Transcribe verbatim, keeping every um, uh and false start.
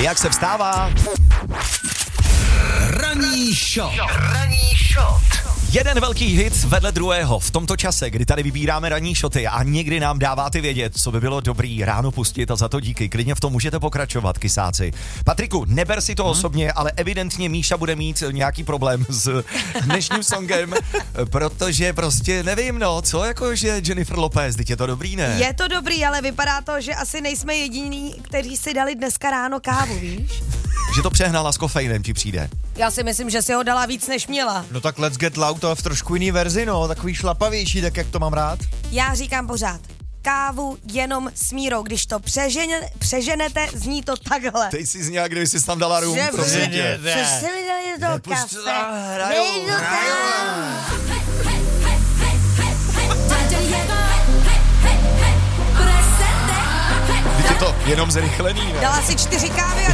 Jak se vstává? Ranní shot. Ranní shot. Jeden velký hit vedle druhého v tomto čase, kdy tady vybíráme ranní šoty a někdy nám dáváte vědět, co by bylo dobrý ráno pustit a za to díky. Klidně v tom můžete pokračovat, kysáci. Patriku, neber si to hmm. osobně, ale evidentně Míša bude mít nějaký problém s dnešním songem, protože prostě nevím, no, co jako, že Jennifer Lopez, teď je to dobrý, ne? Je to dobrý, ale vypadá to, že asi nejsme jediní, kteří si dali dneska ráno kávu, víš? Že to přehnala s kofeinem, ti přijde. Já si myslím, že si ho dala víc, než měla. No tak Let's Get Loud to v trošku jiný verzi, no, takový šlapavější, tak jak to mám rád. Já říkám pořád, kávu jenom s mírou, když to přežene, přeženete, zní to takhle. Teď jsi z nějak, kdyby jsi tam dala rum, Že prosím že- tě. že jste mi dali do toho kafe. hrajou, Dej to tam. Teď je to jenom zrychlený, ne? Dala si čtyři kávy a